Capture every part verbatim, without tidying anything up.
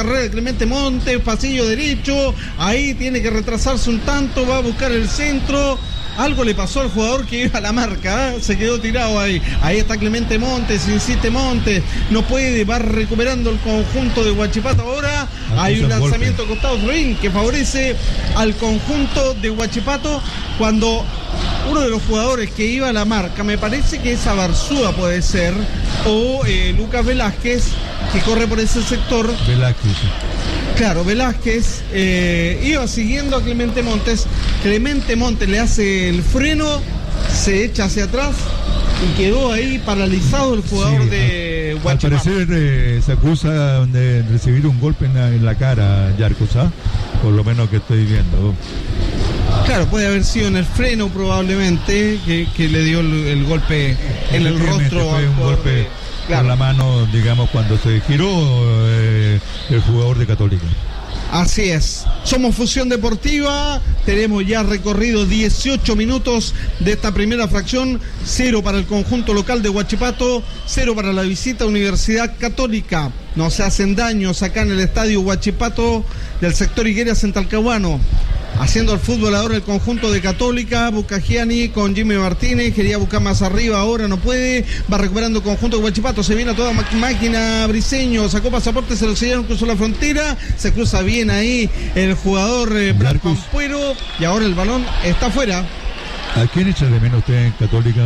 carrera de Clemente Montes, pasillo derecho, ahí tiene que retrasarse un tanto, va a buscar el centro. Algo le pasó al jugador que iba a la marca, ¿eh? Se quedó tirado ahí. Ahí está Clemente Montes, insiste Montes, no puede, va recuperando el conjunto de Huachipato. Ahora hay un lanzamiento costado Ruin que favorece al conjunto de Huachipato cuando uno de los jugadores que iba a la marca, me parece que es Abarzúa puede ser, o eh, Lucas Velázquez, que corre por ese sector. Velázquez. Claro, Velázquez eh, iba siguiendo a Clemente Montes. Clemente Montes le hace el freno, se echa hacia atrás y quedó ahí paralizado el jugador sí, de Huachipato. Al parecer eh, se acusa de recibir un golpe en la, en la cara, Yarcos, ¿ah? Por lo menos que estoy viendo. Claro, puede haber sido en el freno probablemente que, que le dio el, el golpe en el rostro. Fue un golpe de, claro, con la mano, digamos, cuando se giró eh, el jugador de Católica. Así es, somos Fusión Deportiva, tenemos ya recorrido dieciocho minutos de esta primera fracción, cero para el conjunto local de Huachipato, cero para la visita a Universidad Católica. No se hacen daños acá en el estadio Huachipato del sector Higueras en Talcahuano. Haciendo el fútbol ahora el conjunto de Católica, Bucagiani con Jimmy Martínez, quería buscar más arriba, ahora no puede, va recuperando el conjunto de Huachipato, se viene a toda máquina Briseño, sacó pasaporte, se lo sellaron, cruzó la frontera, se cruza bien ahí el jugador eh, Blanco Ampuero, y ahora el balón está afuera. ¿A quién echa de menos usted en Católica?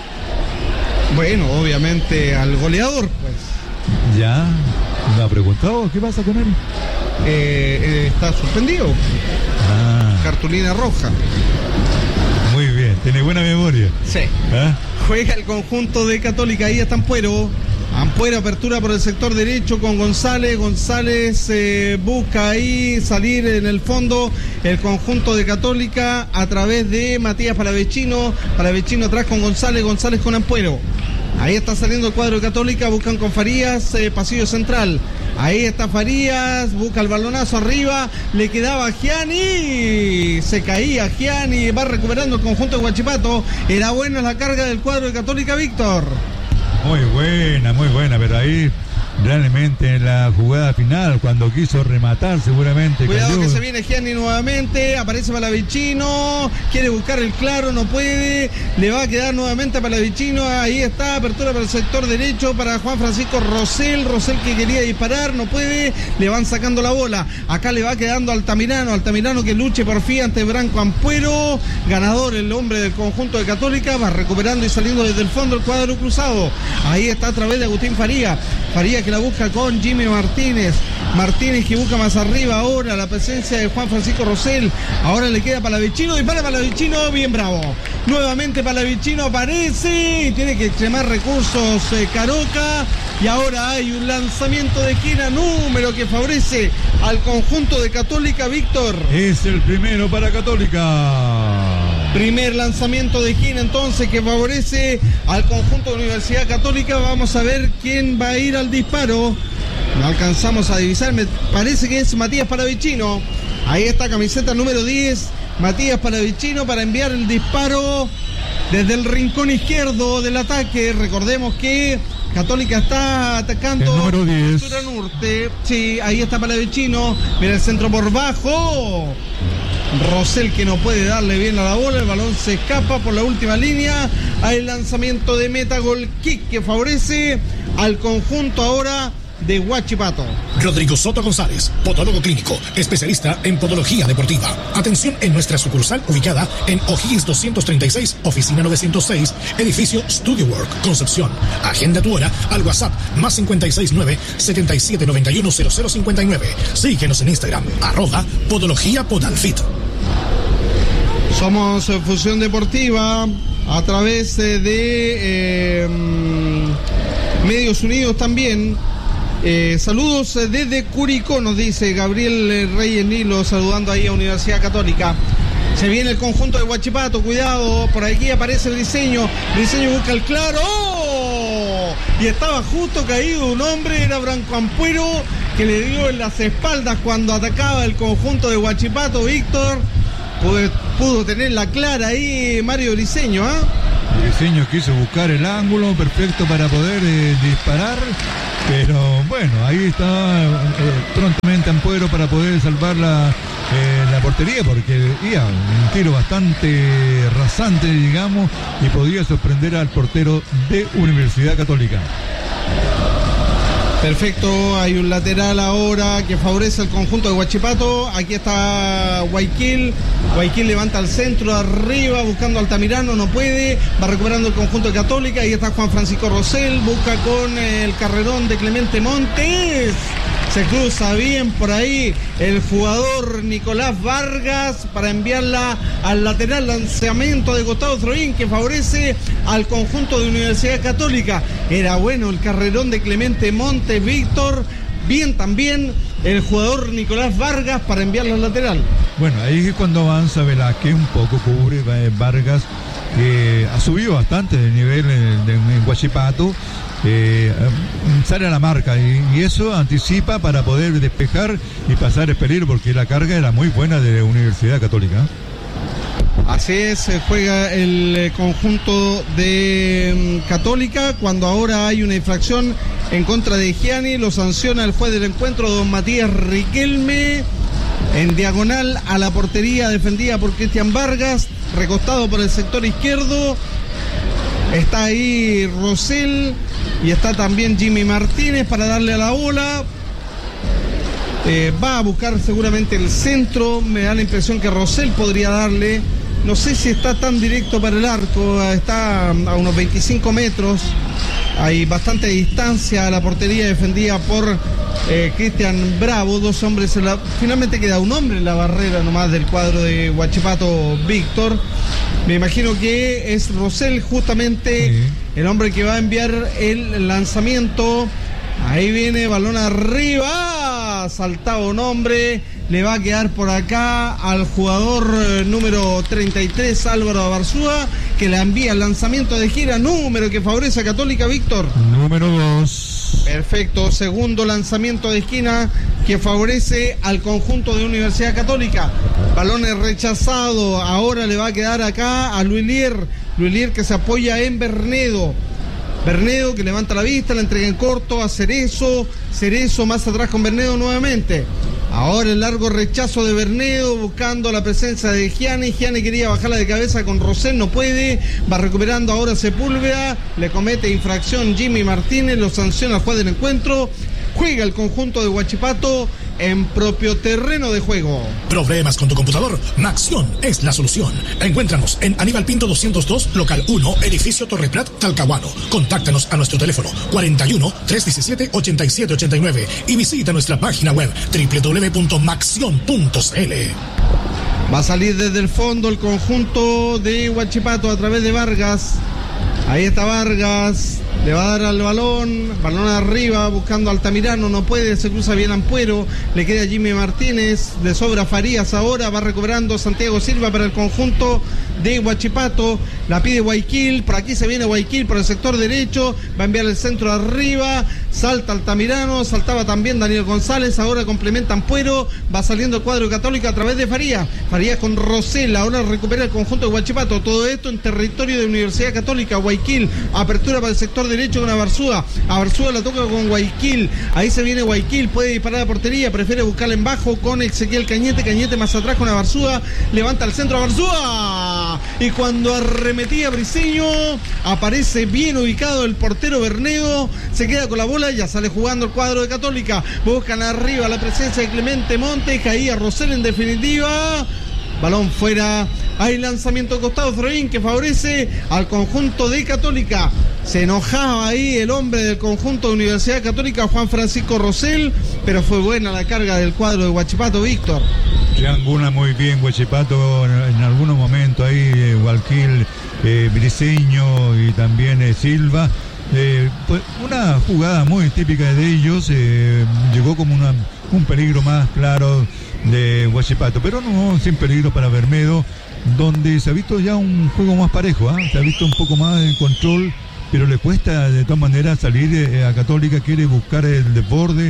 Bueno, obviamente al goleador, pues. Ya, ¿me ha preguntado qué pasa con él? Eh, eh, está suspendido. Ah. Cartulina roja. Muy bien, tiene buena memoria. Sí. ¿Ah? Juega el conjunto de Católica, ahí está Ampuero. Ampuero, apertura por el sector derecho con González. González eh, busca ahí salir en el fondo el conjunto de Católica a través de Matías Palavecino. Palavecino atrás con González, González con Ampuero. Ahí está saliendo el cuadro de Católica, buscan con Farías, eh, pasillo central. Ahí está Farías, busca el balonazo arriba, le quedaba a Gianni, se caía Gianni, va recuperando el conjunto de Huachipato. Era buena la carga del cuadro de Católica, Víctor. Muy buena, muy buena, pero ahí realmente en la jugada final, cuando quiso rematar seguramente. Cuidado cayó. Que se viene Gianni nuevamente, aparece Palavecino, quiere buscar el claro, no puede, le va a quedar nuevamente a Palavecino, ahí está, apertura para el sector derecho para Juan Francisco Rosell, Rosell que quería disparar, no puede, le van sacando la bola, acá le va quedando Altamirano, Altamirano que luche por fin ante Branco Ampuero, ganador el hombre del conjunto de Católica, va recuperando y saliendo desde el fondo el cuadro cruzado, ahí está a través de Agustín Faría, Faría que la busca con Jimmy Martínez, Martínez que busca más arriba ahora la presencia de Juan Francisco Rosell, ahora le queda Palavecino, dispara Palavecino, bien bravo, nuevamente Palavecino aparece y tiene que extremar recursos eh, Caroca, y ahora hay un lanzamiento de esquina, número que favorece al conjunto de Católica, Víctor. Es el primero para Católica. Primer lanzamiento de esquina entonces que favorece al conjunto de Universidad Católica. Vamos a ver quién va a ir al disparo. No alcanzamos a divisar, me parece que es Matías Palavecino. Ahí está camiseta número diez, Matías Palavecino para enviar el disparo desde el rincón izquierdo del ataque. Recordemos que Católica está atacando el número diez. Cultura Norte. Sí, ahí está Palavecino. Mira el centro por bajo. Rosell que no puede darle bien a la bola, el balón se escapa por la última línea, hay el lanzamiento de meta, gol kick que favorece al conjunto ahora de Huachipato. Rodrigo Soto González, podólogo clínico, especialista en podología deportiva. Atención en nuestra sucursal ubicada en O'Higgins doscientos treinta y seis, oficina novecientos seis, edificio Studio Work, Concepción. Agenda tu hora al WhatsApp más cincuenta y seis nueve, setenta y siete noventa y uno, cero cero cincuenta y nueve. Síguenos en Instagram, arroba podología podalfit. Somos eh, Fusión Deportiva a través eh, de eh, Medios Unidos también. Eh, saludos eh, desde Curicó, nos dice Gabriel eh, Reyes Nilo, saludando ahí a Universidad Católica. Se viene el conjunto de Huachipato, cuidado, por aquí aparece Briseño, Briseño busca el claro, ¡oh! Y estaba justo caído un hombre, era Branco Ampuero, que le dio en las espaldas cuando atacaba el conjunto de Huachipato, Víctor. Pudo, pudo tener la clara ahí Mario Briseño, ¿ah? ¿eh? Briseño quiso buscar el ángulo perfecto para poder eh, disparar, pero bueno, ahí está eh, prontamente. Ampuero para poder salvar la, eh, la portería, porque iba un tiro bastante rasante, digamos, y podía sorprender al portero de Universidad Católica. Perfecto, hay un lateral ahora que favorece al conjunto de Huachipato. Aquí está Guayaquil. Guayaquil levanta al centro, arriba, buscando a Altamirano, no puede. Va recuperando el conjunto de Católica. Ahí está Juan Francisco Rosell, busca con el carrerón de Clemente Montes. Se cruza bien por ahí el jugador Nicolás Vargas para enviarla al lateral, lanzamiento de Gustavo Throín que favorece al conjunto de Universidad Católica. Era bueno el carrerón de Clemente Montes, Víctor. Bien también el jugador Nicolás Vargas para enviarla al lateral. Bueno, ahí es cuando avanza Velázquez, un poco cubre Vargas, que ha subido bastante de nivel en, en Huachipato. Eh, sale a la marca y, y eso anticipa para poder despejar y pasar el peligro, porque la carga era muy buena de Universidad Católica. Así es, juega el conjunto de Católica cuando ahora hay una infracción en contra de Gianni, lo sanciona el juez del encuentro, don Matías Riquelme, en diagonal a la portería defendida por Cristian Vargas, recostado por el sector izquierdo. Está ahí Rosell y está también Jimmy Martínez para darle a la bola. Eh, va a buscar seguramente el centro. Me da la impresión que Rosell podría darle. No sé si está tan directo para el arco. Está a unos veinticinco metros. Hay bastante distancia a la portería defendida por eh, Cristian Bravo. Dos hombres. En la... Finalmente queda un hombre en la barrera nomás del cuadro de Huachipato, Víctor. Me imagino que es Rosell justamente sí, el hombre que va a enviar el lanzamiento. Ahí viene, balón arriba, saltado un hombre, le va a quedar por acá al jugador eh, número treinta y tres, Álvaro Abarzúa, que le envía el lanzamiento de gira, número que favorece a Católica, Víctor. Número dos. Perfecto, segundo lanzamiento de esquina que favorece al conjunto de Universidad Católica. Balones rechazados, ahora le va a quedar acá a Luilier, Luilier que se apoya en Bernedo. Bernedo que levanta la vista, la entrega en corto a Cerezo, Cerezo más atrás con Bernedo nuevamente. Ahora el largo rechazo de Bernedo buscando la presencia de Gianni. Gianni quería bajarla de cabeza con Rosell, no puede. Va recuperando ahora Sepúlveda. Le comete infracción Jimmy Martínez, lo sanciona el juez del encuentro. Juega el conjunto de Huachipato en propio terreno de juego. ¿Problemas con tu computador? Maxión es la solución. Encuéntranos en Aníbal Pinto doscientos dos, local uno, edificio Torre Prat, Talcahuano. Contáctanos a nuestro teléfono cuarenta y uno, trescientos diecisiete, ochenta y siete ochenta y nueve y visita nuestra página web doble u doble u doble u punto maxión punto c l. Va a salir desde el fondo el conjunto de Huachipato a través de Vargas. Ahí está Vargas, le va a dar al balón, balón arriba, buscando a Altamirano, no puede, se cruza bien Ampuero, le queda Jimmy Martínez, le sobra Farías ahora, va recuperando Santiago Silva para el conjunto de Huachipato, la pide Guayaquil, por aquí se viene Guayaquil por el sector derecho, va a enviar el centro arriba, salta Altamirano, saltaba también Daniel González, ahora complementa Ampuero, va saliendo el cuadro Católico a través de Farías, Farías con Rosell, ahora recupera el conjunto de Huachipato, todo esto en territorio de Universidad Católica. Guayaquil, apertura para el sector derecho con Abarzúa, Abarzúa la toca con Guayaquil, ahí se viene Guayaquil, puede disparar a portería, prefiere buscarla en bajo con Ezequiel Cañete, Cañete más atrás con Abarzúa, levanta el centro Abarzúa, y cuando arremetía Briceño, aparece bien ubicado el portero Bernedo, se queda con la bola, ya sale jugando el cuadro de Católica, buscan arriba la presencia de Clemente Montes, caía Rosell en definitiva, balón fuera. Hay lanzamiento costado Throín que favorece al conjunto de Católica. Se enojaba ahí el hombre del conjunto de Universidad Católica, Juan Francisco Rosell, pero fue buena la carga del cuadro de Huachipato, Víctor. Triangula muy bien Huachipato en, en algunos momentos ahí, eh, Guayaquil, eh, Briceño y también eh, Silva. Eh, pues una jugada muy típica de ellos, eh, llegó como una, un peligro más claro de Huachipato, pero no sin peligro para Bermedo, donde se ha visto ya un juego más parejo, ¿eh? Se ha visto un poco más en control, pero le cuesta de todas maneras salir eh, a Católica, quiere buscar el desborde,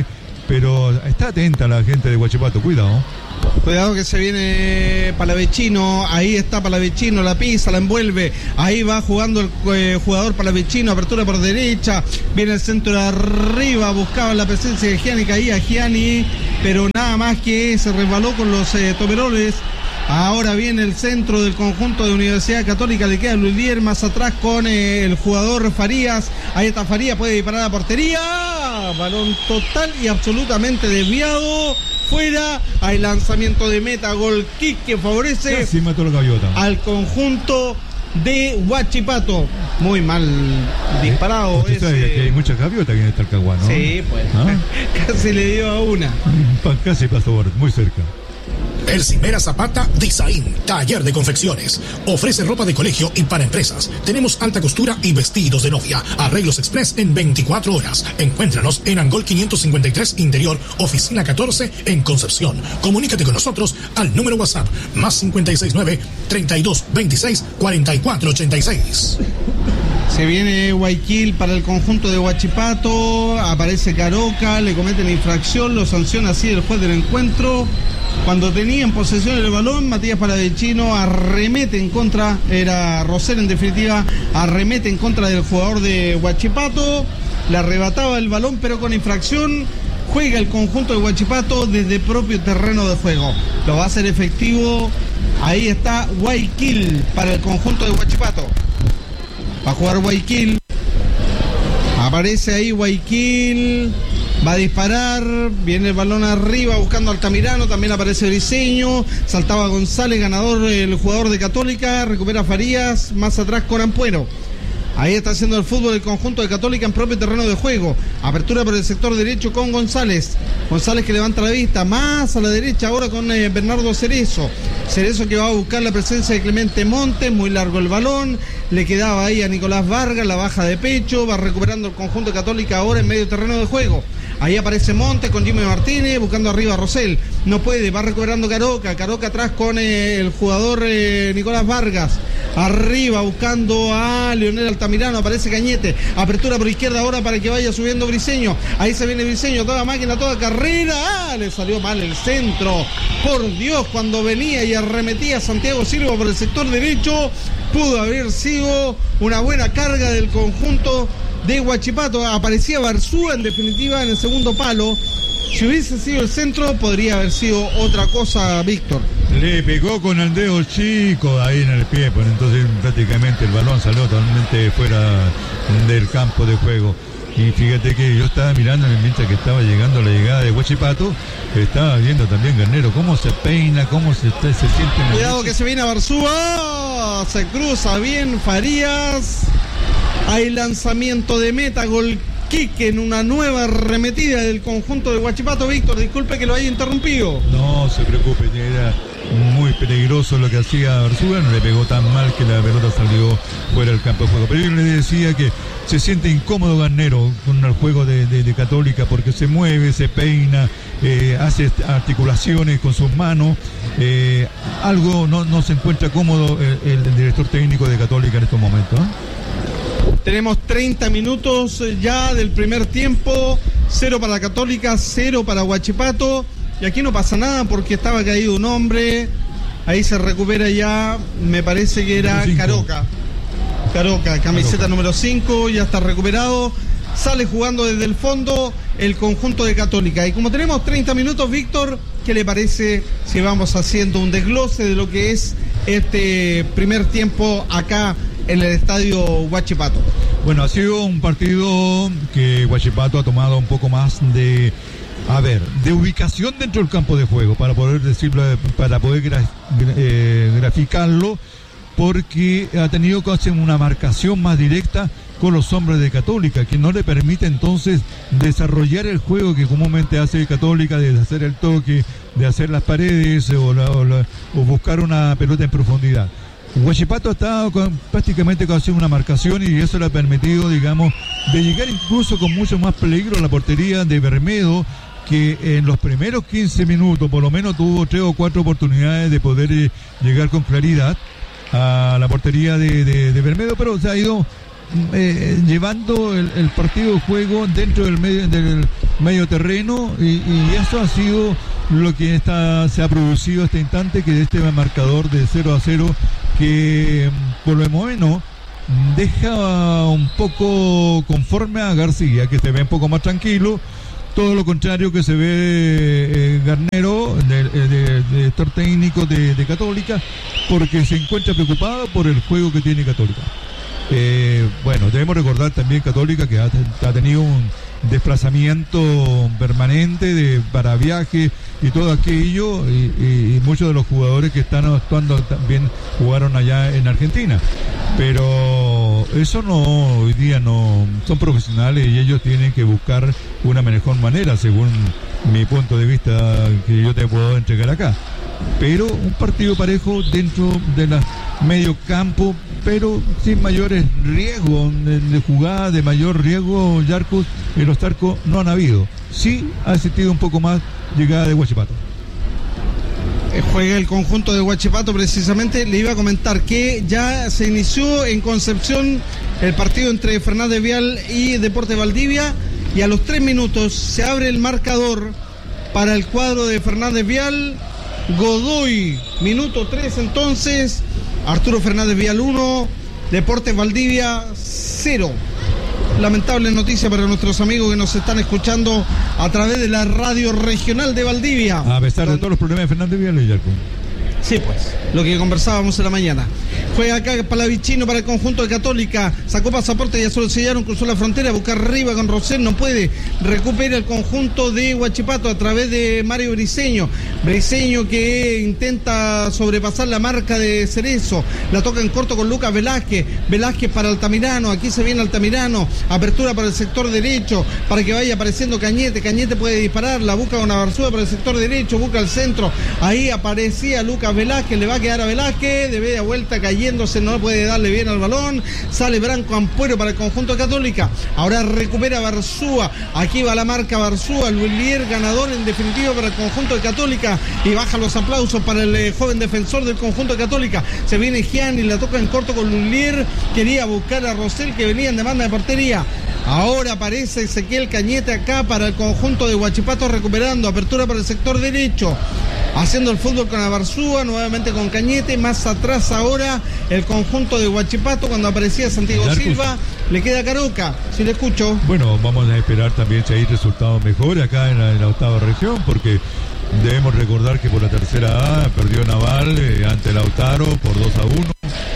pero está atenta la gente de Huachipato, cuidado. Cuidado que se viene Palavecino, ahí está Palavecino, la pisa, la envuelve, ahí va jugando el eh, jugador Palavecino, apertura por derecha, viene el centro de arriba, buscaba la presencia de Gianni, caía Gianni, pero nada más que se resbaló con los eh, tomeroles. Ahora viene el centro del conjunto de Universidad Católica, le queda Lulier más atrás con eh, el jugador Farías, ahí está Farías, puede disparar a la portería, balón total y absolutamente desviado, fuera, hay lanzamiento de meta, gol kick que favorece Casi mató la gaviota al conjunto de Huachipato. Muy mal disparado. Usted sabe ese... que hay muchas gaviotas aquí en Talcahuano, ¿no? Sí, pues. ¿Ah? Casi le dio a una. Casi pasó, muy cerca. El Cimera Zapata Design, taller de confecciones. Ofrece ropa de colegio y para empresas. Tenemos alta costura y vestidos de novia. Arreglos express en veinticuatro horas. Encuéntranos en Angol quinientos cincuenta y tres Interior, oficina catorce en Concepción. Comunícate con nosotros al número WhatsApp más cincuenta y seis nueve, treinta y dos, veintiséis, cuarenta y cuatro ochenta y seis. Se viene Guayaquil para el conjunto de Huachipato. Aparece Caroca, le cometen infracción, lo sanciona así el juez del encuentro. Cuando tenía en posesión el balón, Matías Palavecino arremete en contra, era Rosell en definitiva, arremete en contra del jugador de Huachipato, le arrebataba el balón pero con infracción, juega el conjunto de Huachipato desde propio terreno de juego. Lo va a hacer efectivo, ahí está Guayaquil para el conjunto de Huachipato. Va a jugar Guayaquil, aparece ahí Guayaquil. Va a disparar, viene el balón arriba buscando a Altamirano, también aparece Briceño, saltaba González, ganador el jugador de Católica, recupera Farías, más atrás Corampuero. Ahí está haciendo el fútbol el conjunto de Católica en propio terreno de juego. Apertura por el sector derecho con González. González que levanta la vista, más a la derecha ahora con eh, Bernardo Cerezo. Cerezo que va a buscar la presencia de Clemente Montes, muy largo el balón. Le quedaba ahí a Nicolás Vargas, la baja de pecho, va recuperando el conjunto de Católica ahora en medio terreno de juego. Ahí aparece Montes con Jimmy Martínez, buscando arriba a Rosell. No puede, va recuperando Caroca. Caroca atrás con eh, el jugador eh, Nicolás Vargas. Arriba buscando a Leonel Altamirano, aparece Cañete. Apertura por izquierda ahora para que vaya subiendo Briceño. Ahí se viene Briceño, toda máquina, toda carrera. ¡Ah! Le salió mal el centro. Por Dios, cuando venía y arremetía Santiago Silva por el sector derecho, pudo haber sido una buena carga del conjunto de Huachipato. Aparecía Barzúa en definitiva en el segundo palo. Si hubiese sido el centro, podría haber sido otra cosa, Víctor. Le pegó con el dedo chico ahí en el pie, pues entonces prácticamente el balón salió totalmente fuera del campo de juego. Y fíjate que yo estaba mirando mientras que estaba llegando la llegada de Huachipato, estaba viendo también Garnero cómo se peina, cómo se, se siente. Cuidado que se viene a Barzúa, se cruza bien Farías. Hay lanzamiento de meta, gol kick en una nueva arremetida del conjunto de Huachipato. Víctor, disculpe que lo haya interrumpido. No se preocupe, era muy peligroso lo que hacía Barzúa, no le pegó tan mal que la pelota salió fuera del campo de juego. Pero yo le decía que se siente incómodo Garnero con el juego de, de, de Católica porque se mueve, se peina, eh, hace articulaciones con sus manos. Eh, algo no, no se encuentra cómodo el, el director técnico de Católica en estos momentos, ¿eh? Tenemos treinta minutos ya del primer tiempo, cero para Católica, cero para Huachipato, y aquí no pasa nada porque estaba caído un hombre, ahí se recupera ya, me parece que era Caroca, Caroca, camiseta Caroca. Número cinco, ya está recuperado, sale jugando desde el fondo el conjunto de Católica, y como tenemos treinta minutos, Víctor, ¿qué le parece si vamos haciendo un desglose de lo que es este primer tiempo acá en el estadio Huachipato? Bueno, ha sido un partido que Huachipato ha tomado un poco más de, a ver, de ubicación dentro del campo de juego, para poder decirlo, para poder gra, eh, graficarlo, porque ha tenido que hacer una marcación más directa con los hombres de Católica, que no le permite entonces desarrollar el juego que comúnmente hace Católica, de hacer el toque, de hacer las paredes o, la, o, la, o buscar una pelota en profundidad. Huachipato ha estado con, prácticamente haciendo una marcación, y eso le ha permitido, digamos, de llegar incluso con mucho más peligro a la portería de Bermedo, que en los primeros quince minutos por lo menos tuvo tres o cuatro oportunidades de poder eh, llegar con claridad a la portería de, de, de Bermedo, pero se ha ido eh, llevando el, el partido de juego dentro del medio, del medio terreno, y, y eso ha sido lo que está, se ha producido hasta este instante, que este marcador de cero a cero, que por lo menos deja un poco conforme a García, que se ve un poco más tranquilo. Todo lo contrario que se ve eh, Garnero, de, de, de estar técnico de, de Católica, porque se encuentra preocupado por el juego que tiene Católica. Eh, bueno, debemos recordar también Católica que ha, ha tenido un desplazamiento permanente de, para viaje y todo aquello, y, y, y muchos de los jugadores que están actuando también jugaron allá en Argentina, pero eso no, hoy día no son profesionales y ellos tienen que buscar una mejor manera, según mi punto de vista que yo te puedo entregar acá. Pero un partido parejo dentro de la medio campo, pero sin mayores riesgos de, de jugada, de mayor riesgo. Yarcus en los Tarcos no han habido. Sí ha existido un poco más llegada de Huachipato. Juega el conjunto de Huachipato, precisamente. Le iba a comentar que ya se inició en Concepción el partido entre Fernández Vial y Deportes Valdivia, y a los tres minutos se abre el marcador para el cuadro de Fernández Vial. Godoy, minuto tres entonces, Arturo Fernández Vial uno, Deportes Valdivia cero. Lamentable noticia para nuestros amigos que nos están escuchando a través de la radio regional de Valdivia. A pesar de todos los problemas de Fernández Vial y Yarco. Sí, pues, lo que conversábamos en la mañana. Juega acá Palavicino para el conjunto de Católica. Sacó pasaporte, ya solo sellaron, cruzó la frontera, buscar arriba con Rosell, no puede. Recupera el conjunto de Huachipato a través de Mario Briceño. Briceño que intenta sobrepasar la marca de Cerezo. La toca en corto con Lucas Velázquez. Velázquez para Altamirano. Aquí se viene Altamirano. Apertura para el sector derecho para que vaya apareciendo Cañete. Cañete puede disparar. La busca con Abarzúa para el sector derecho. Busca el centro. Ahí aparecía Lucas Velázquez, le va a quedar a Velázquez, de media vuelta cayéndose, no puede darle bien al balón. Sale Branco Ampuero para el conjunto de Católica. Ahora recupera Barzúa. Aquí va la marca Barzúa, Lulier ganador en definitiva para el conjunto de Católica, y baja los aplausos para el eh, joven defensor del conjunto de Católica. Se viene Gianni, la toca en corto con Lulier, quería buscar a Rosell, que venía en demanda de portería. Ahora aparece Ezequiel Cañete acá para el conjunto de Huachipato, recuperando, apertura para el sector derecho, haciendo el fútbol con Abarzúa, nuevamente con Cañete. Más atrás ahora el conjunto de Huachipato, cuando aparecía Santiago Yarcus. Silva, le queda Caroca, si le escucho. Bueno, vamos a esperar también si hay resultados mejores acá en la, en la octava región, porque debemos recordar que por la tercera A perdió Naval eh, ante Lautaro por dos a uno.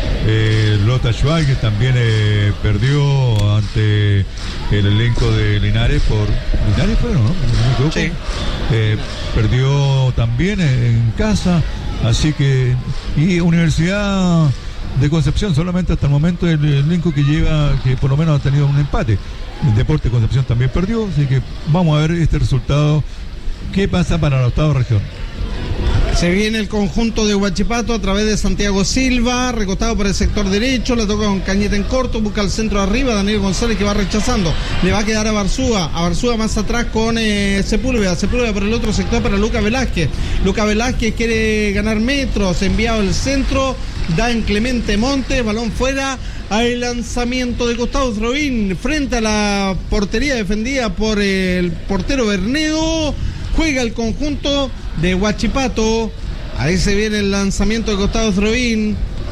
Eh, Lota Schwal, que también eh, perdió ante el elenco de Linares por... ¿Linares fue, no? ¿No me equivoco? Sí. Eh, perdió también en casa, así que... Y Universidad de Concepción, solamente hasta el momento el elenco que lleva, que por lo menos ha tenido un empate. El Deporte Concepción también perdió, así que vamos a ver este resultado. ¿Qué pasa para la octava región? Se viene el conjunto de Huachipato a través de Santiago Silva, recostado por el sector derecho, la toca con Cañete en corto, busca el centro arriba, Daniel González que va rechazando, le va a quedar a Barzúa, a Barzúa más atrás con eh, Sepúlveda, Sepúlveda por el otro sector para Lucas Velázquez, Lucas Velázquez quiere ganar metros, enviado el centro, da en Clemente Montes, balón fuera, al lanzamiento de Gustavo Zrobín frente a la portería defendida por el portero Bernedo. Juega el conjunto de Huachipato. Ahí se viene el lanzamiento de Gustavo Zrobín.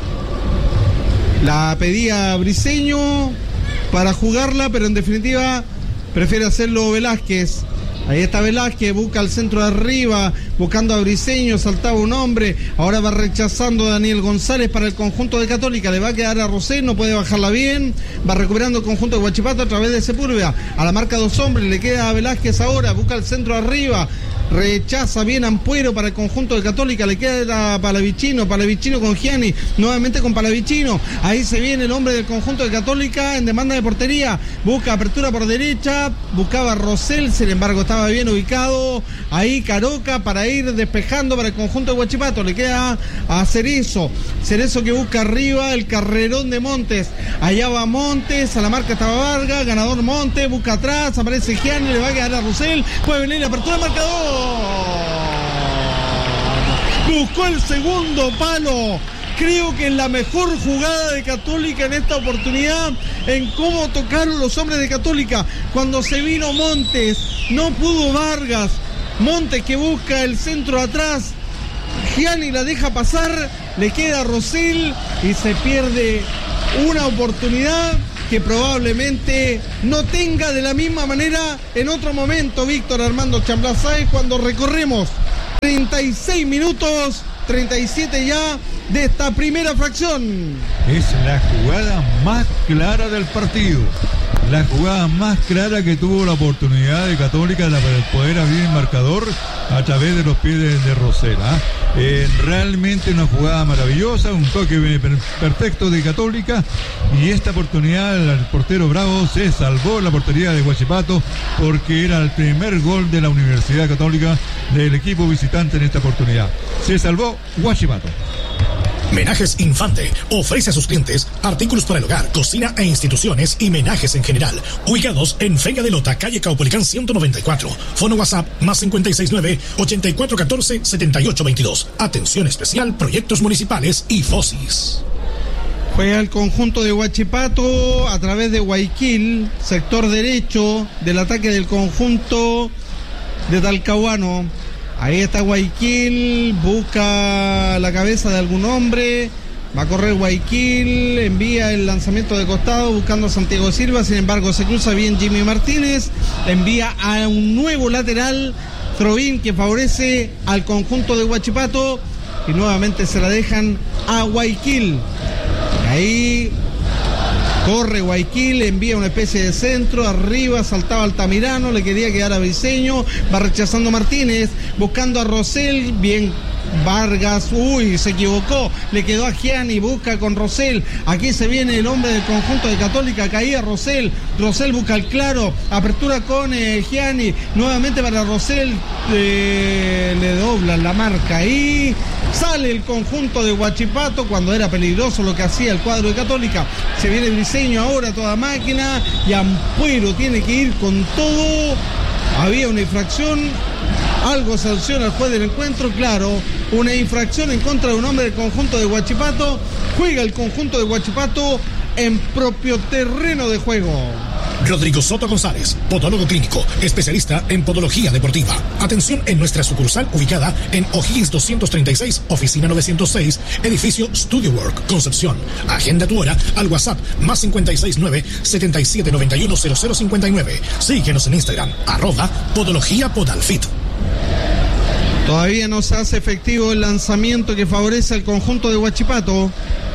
La pedía Briceño para jugarla, pero en definitiva prefiere hacerlo Velázquez. Ahí está Velázquez, busca el centro de arriba, buscando a Briceño, saltaba un hombre, ahora va rechazando a Daniel González para el conjunto de Católica, le va a quedar a Rosé, no puede bajarla bien, va recuperando el conjunto de Huachipato a través de Sepúlveda, a la marca dos hombres, le queda a Velázquez ahora, busca el centro arriba, rechaza bien Ampuero para el conjunto de Católica, le queda a Palavicino, Palavicino con Gianni, nuevamente con Palavicino, ahí se viene el hombre del conjunto de Católica en demanda de portería, busca apertura por derecha, buscaba a Rosell, sin embargo estaba bien ubicado, ahí Caroca para ir despejando para el conjunto de Huachipato, le queda a Cerezo, Cerezo que busca arriba el carrerón de Montes, allá va Montes, a la marca estaba Vargas, ganador Montes, busca atrás, aparece Gianni, le va a quedar a Rosell, puede venir la apertura, marcador. Buscó el segundo palo Creo que es la mejor jugada de Católica en esta oportunidad, en cómo tocaron los hombres de Católica. Cuando se vino Montes, no pudo Vargas. Montes que busca el centro atrás. Gianni la deja pasar, le queda a Rosell y se pierde una oportunidad que probablemente no tenga de la misma manera en otro momento Víctor Armando Chamblás Sáez, cuando recorremos treinta y seis minutos, treinta y siete ya de esta primera fracción. Es la jugada más clara del partido, la jugada más clara que tuvo la oportunidad de Católica de poder abrir el marcador a través de los pies de, de Rosell. ¿eh? Eh, realmente una jugada maravillosa, un toque perfecto de Católica, y esta oportunidad el portero Bravo se salvó la portería de Huachipato, porque era el primer gol de la Universidad Católica del equipo visitante en esta oportunidad. Se salvó Huachipato. Menajes Infante ofrece a sus clientes artículos para el hogar, cocina e instituciones y menajes en general. Ubicados en Feria de Lota, calle Caupolicán ciento noventa y cuatro. Fono WhatsApp más cincuenta y seis nueve, ochenta y cuatro catorce, setenta y ocho veintidós. Atención especial, proyectos municipales y FOSIS. Juega el conjunto de Huachipato a través de Guayaquil, sector derecho del ataque del conjunto de Talcahuano. Ahí está Guayaquil, busca la cabeza de algún hombre, va a correr Guayaquil, envía el lanzamiento de costado buscando a Santiago Silva, sin embargo se cruza bien Jimmy Martínez, envía a un nuevo lateral, Trovin, que favorece al conjunto de Huachipato, y nuevamente se la dejan a Guayaquil. Ahí corre Guayaquil, envía una especie de centro, arriba saltaba Altamirano, le quería quedar a Briceño, va rechazando Martínez, buscando a Rosell, bien Vargas, uy, se equivocó, le quedó a Gianni, busca con Rosell, aquí se viene el hombre del conjunto de Católica, caía Rosell, Rosell busca el claro, apertura con eh, Gianni, nuevamente para Rosell, eh, le doblan la marca ahí, sale el conjunto de Huachipato cuando era peligroso lo que hacía el cuadro de Católica, se viene Briceño ahora toda máquina, y Ampuero tiene que ir con todo, había una infracción, algo sanciona al juez del encuentro, claro, una infracción en contra de un hombre del conjunto de Huachipato, juega el conjunto de Huachipato en propio terreno de juego. Rodrigo Soto González, podólogo clínico, especialista en podología deportiva. Atención en nuestra sucursal ubicada en O'Higgins doscientos treinta y seis, oficina novecientos seis, edificio Studio Work, Concepción. Agenda tu hora al WhatsApp más cincuenta y seis nueve, setenta y siete noventa y uno, cero cero cincuenta y nueve. Síguenos en Instagram, arroba podología podalfit. Todavía no se hace efectivo el lanzamiento que favorece al conjunto de Huachipato.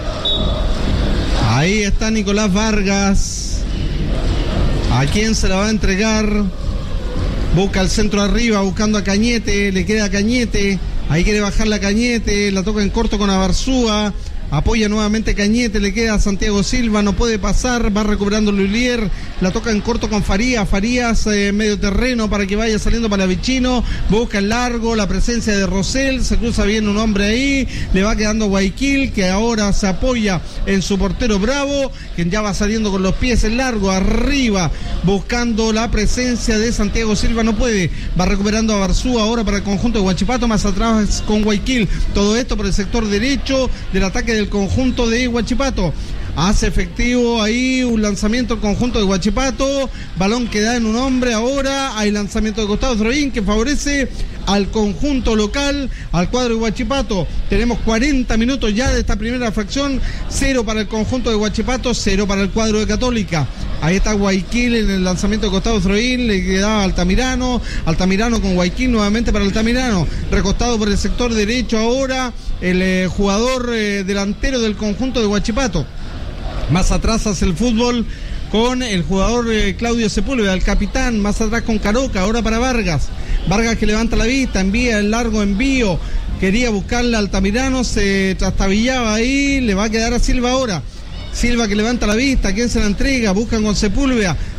Ahí está Nicolás Vargas. ¿A quién se la va a entregar? Busca el centro arriba, buscando a Cañete, le queda a Cañete. Ahí quiere bajar la Cañete, la toca en corto con Abarzúa. Apoya nuevamente Cañete, le queda a Santiago Silva, no puede pasar, va recuperando Lullier, la toca en corto con Farías, Farías eh, medio terreno para que vaya saliendo para Vicino, busca el largo, la presencia de Rosell, se cruza bien un hombre ahí, le va quedando Guayaquil, que ahora se apoya en su portero Bravo, quien ya va saliendo con los pies en largo, arriba, buscando la presencia de Santiago Silva, no puede, va recuperando a Barzúa ahora para el conjunto de Huachipato, más atrás con Guayaquil, todo esto por el sector derecho del ataque de el conjunto de Huachipato. Hace efectivo ahí un lanzamiento el conjunto de Huachipato, balón que da en un hombre ahora, hay lanzamiento de costado Trovin que favorece al conjunto local, al cuadro de Huachipato. Tenemos cuarenta minutos ya de esta primera fracción, cero para el conjunto de Huachipato, cero para el cuadro de Católica. Ahí está Guayaquil en el lanzamiento de costado Trovin, le quedaba Altamirano, Altamirano con Guayaquil nuevamente para Altamirano, recostado por el sector derecho ahora el eh, jugador eh, delantero del conjunto de Huachipato. Más atrás hace el fútbol con el jugador eh, Claudio Sepúlveda, el capitán, más atrás con Caroca, ahora para Vargas. Vargas que levanta la vista, envía el largo envío, quería buscarle a Altamirano, se trastabillaba ahí, le va a quedar a Silva ahora. Silva que levanta la vista, ¿quién se la entrega? Buscan con Sepúlveda,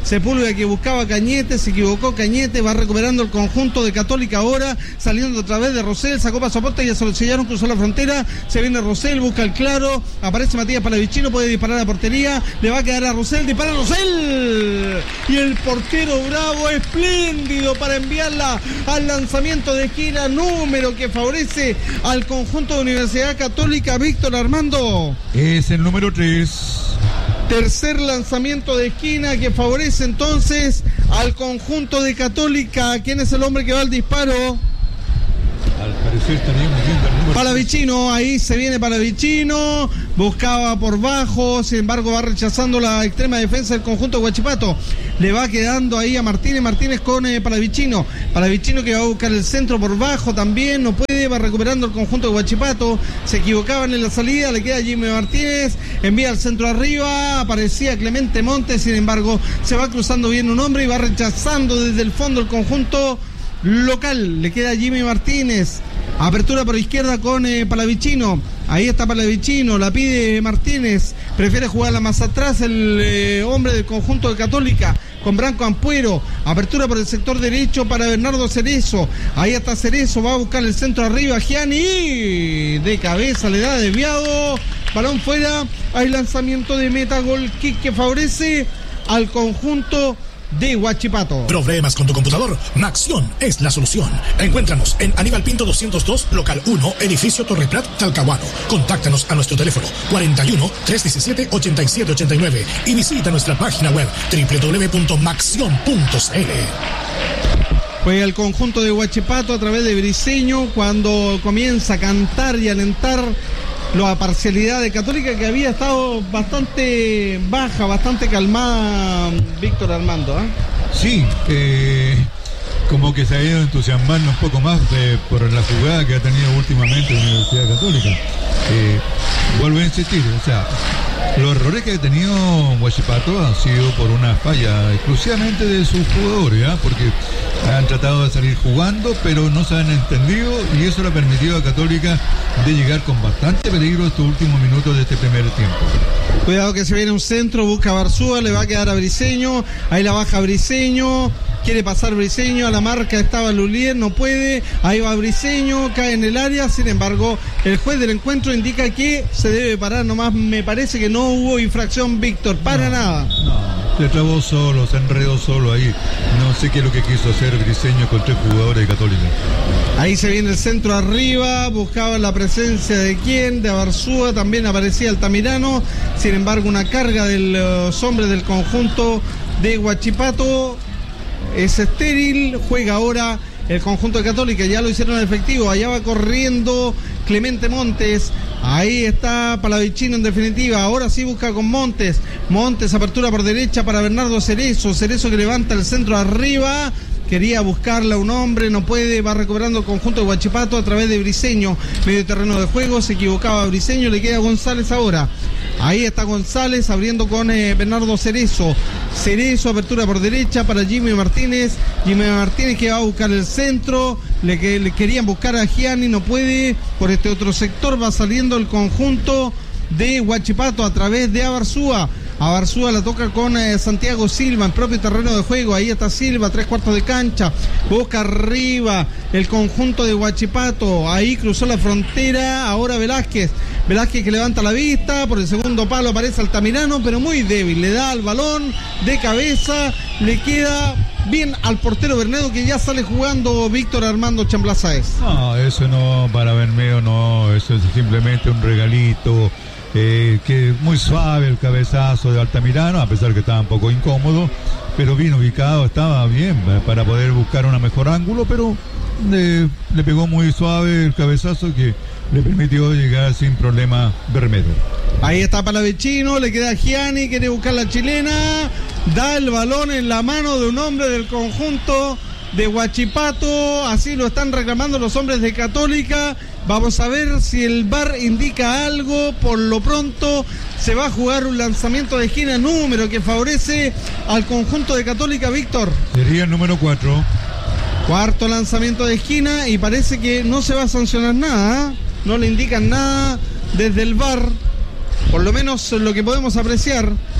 Sepúlveda que buscaba Cañete, se equivocó Cañete, va recuperando el conjunto de Católica ahora, saliendo a través de Rosell, sacó pasaporte, ya se lo sellaron, cruzó la frontera, se viene Rosell, busca el claro, aparece Matías Palavicino, puede disparar a la portería, le va a quedar a Rosell, dispara a Rosell, y el portero Bravo, espléndido para enviarla al lanzamiento de esquina, número que favorece al conjunto de Universidad Católica. Víctor Armando. Es el número tres. Tercer lanzamiento de esquina que favorece entonces al conjunto de Católica. ¿Quién es el hombre que va al disparo? Al parecer estaríamos viendo el número Palavicino, ahí se viene Palavicino, buscaba por bajo, sin embargo va rechazando la extrema defensa del conjunto de Huachipato. Le va quedando ahí a Martínez, Martínez con eh, Palavicino. Palavicino que va a buscar el centro por bajo también, no puede, va recuperando el conjunto de Huachipato. Se equivocaban en la salida, le queda Jimmy Martínez, envía al centro arriba, aparecía Clemente Montes, sin embargo se va cruzando bien un hombre y va rechazando desde el fondo el conjunto local. Le queda Jimmy Martínez, apertura por izquierda con eh, Palavicino, ahí está Palavicino, la pide Martínez, prefiere jugarla más atrás el eh, hombre del conjunto de Católica con Branco Ampuero, apertura por el sector derecho para Bernardo Cerezo, ahí está Cerezo, va a buscar el centro arriba, Gianni de cabeza le da desviado, balón fuera, hay lanzamiento de meta, gol kick que favorece al conjunto de Huachipato. ¿Problemas con tu computador? Maxión es la solución. Encuéntranos en Aníbal Pinto doscientos dos, local uno, edificio Torre Prat, Talcahuano. Contáctanos a nuestro teléfono cuarenta y uno, trescientos diecisiete, ochenta y siete ochenta y nueve y visita nuestra página web doble u doble u doble u punto maxión punto c l. Juega el conjunto de Huachipato a través de Briceño cuando comienza a cantar y alentar la parcialidad de Católica, que había estado bastante baja, bastante calmada, Víctor Armando. ¿eh? Sí, eh, como que se ha ido entusiasmando un poco más eh, por la jugada que ha tenido últimamente la Universidad Católica. Eh, vuelvo a insistir, o sea, los errores que ha tenido Huachipato han sido por una falla exclusivamente de sus jugadores, ¿eh? Porque han tratado de salir jugando, pero no se han entendido y eso le ha permitido a Católica de llegar con bastante peligro estos últimos minutos de este primer tiempo. Cuidado que se viene un centro, busca a Barzúa, le va a quedar a Briceño, ahí la baja Briceño, quiere pasar Briceño, a la marca estaba Lulier, no puede, ahí va Briceño, cae en el área, sin embargo, el juez del encuentro indica que se debe parar, nomás me parece que no hubo infracción, Víctor, para no, nada. No. Se trabó solo, se enredó solo ahí. No sé qué es lo que quiso hacer Briceño con tres jugadores de Católica. Ahí se viene el centro arriba, buscaba la presencia de quién, de Barzúa, también aparecía Altamirano. Sin embargo, una carga de los hombres del conjunto de Huachipato es estéril. Juega ahora el conjunto de Católica, ya lo hicieron efectivo. Allá va corriendo Clemente Montes. Ahí está Palavicino en definitiva. Ahora sí busca con Montes. Montes, apertura por derecha para Bernardo Cerezo. Cerezo que levanta el centro arriba. Quería buscarla un hombre, no puede. Va recuperando el conjunto de Huachipato a través de Briceño. Medio terreno de juego, se equivocaba Briceño. Le queda González ahora. Ahí está González abriendo con eh, Bernardo Cerezo. Cerezo, apertura por derecha para Jimmy Martínez. Jimmy Martínez que va a buscar el centro. Le, que, le querían buscar a Gianni, no puede. Por este otro sector va saliendo el conjunto de Huachipato a través de Abarzúa. Abarzúa la toca con eh, Santiago Silva en propio terreno de juego. Ahí está Silva, tres cuartos de cancha. Busca arriba el conjunto de Huachipato. Ahí cruzó la frontera. Ahora Velázquez. Velázquez que levanta la vista. Por el segundo palo aparece Altamirano, pero muy débil. Le da al balón de cabeza. Le queda bien al portero Bernedo, que ya sale jugando Víctor Armando Chamblazáez. No, eso no, para Bermejo no. Eso es simplemente un regalito. Eh, que muy suave el cabezazo de Altamirano, a pesar que estaba un poco incómodo, pero bien ubicado, estaba bien para poder buscar un mejor ángulo, pero eh, le pegó muy suave el cabezazo que le permitió llegar sin problema Bermejo. Ahí está Palavicino, le queda a Gianni, quiere buscar la chilena, da el balón en la mano de un hombre del conjunto de Huachipato, así lo están reclamando los hombres de Católica. Vamos a ver si el V A R indica algo. Por lo pronto se va a jugar un lanzamiento de esquina, número que favorece al conjunto de Católica, Víctor. Sería el número cuatro. Cuarto lanzamiento de esquina y parece que no se va a sancionar nada, ¿eh? No le indican nada desde el V A R, por lo menos lo que podemos apreciar.